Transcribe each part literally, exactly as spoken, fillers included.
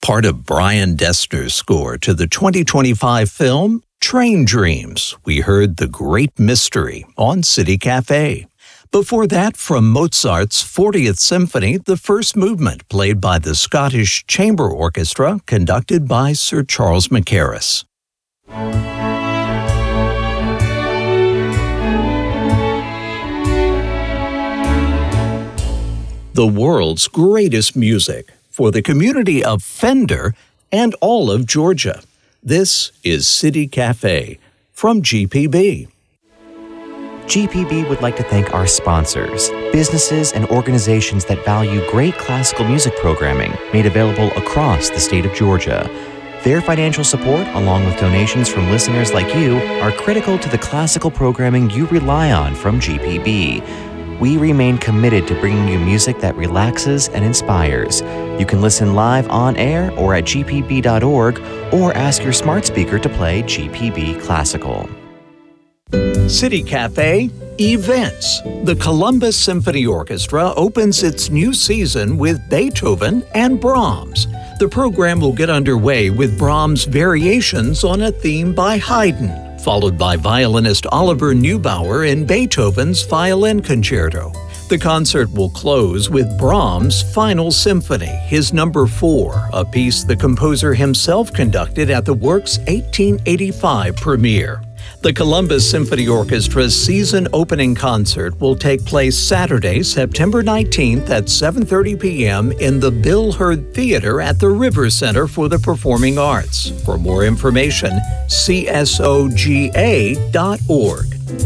part of Brian Destner's score to the twenty twenty-five film Train Dreams. We heard The Great Mystery on City Cafe. Before that, from Mozart's fortieth Symphony, the first movement, played by the Scottish Chamber Orchestra, conducted by Sir Charles Mackerras. The world's greatest music for the community of Fender and all of Georgia. This is City Cafe from G P B. G P B would like to thank our sponsors, businesses and organizations that value great classical music programming made available across the state of Georgia. Their financial support, along with donations from listeners like you, are critical to the classical programming you rely on from G P B. We remain committed to bringing you music that relaxes and inspires. You can listen live on air or at g p b dot org, or ask your smart speaker to play G P B Classical. City Cafe Events. The Columbus Symphony Orchestra opens its new season with Beethoven and Brahms. The program will get underway with Brahms' variations on a theme by Haydn, followed by violinist Oliver Neubauer in Beethoven's Violin Concerto. The concert will close with Brahms' Final Symphony, his number four, a piece the composer himself conducted at the work's eighteen eighty-five premiere. The Columbus Symphony Orchestra's season opening concert will take place Saturday, September nineteenth at seven thirty p.m. in the Bill Hurd Theater at the River Center for the Performing Arts. For more information, c s o g a dot org.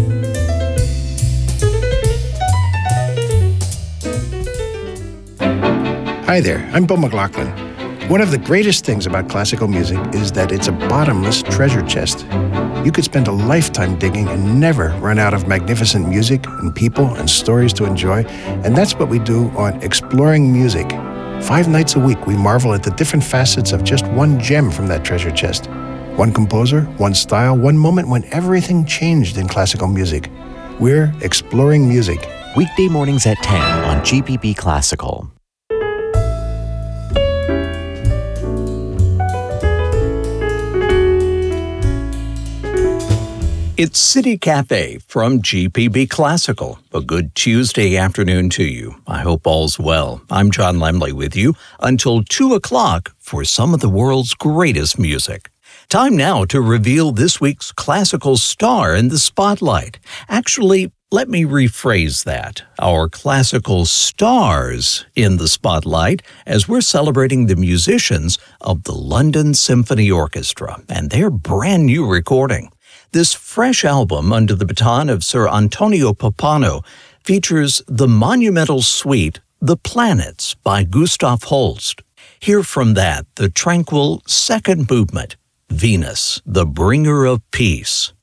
Hi there, I'm Bill McLaughlin. One of the greatest things about classical music is that it's a bottomless treasure chest. You could spend a lifetime digging and never run out of magnificent music and people and stories to enjoy, and that's what we do on Exploring Music. Five nights a week, we marvel at the different facets of just one gem from that treasure chest. One composer, one style, one moment when everything changed in classical music. We're Exploring Music. Weekday mornings at ten on G P B Classical. It's City Cafe from G P B Classical. A good Tuesday afternoon to you. I hope all's well. I'm John Lemley with you until two o'clock for some of the world's greatest music. Time now to reveal this week's classical star in the spotlight. Actually, let me rephrase that. Our classical stars in the spotlight as we're celebrating the musicians of the London Symphony Orchestra and their brand new recording. This fresh album, under the baton of Sir Antonio Pappano, features the monumental suite The Planets by Gustav Holst. Hear from that the tranquil second movement, Venus, the bringer of peace.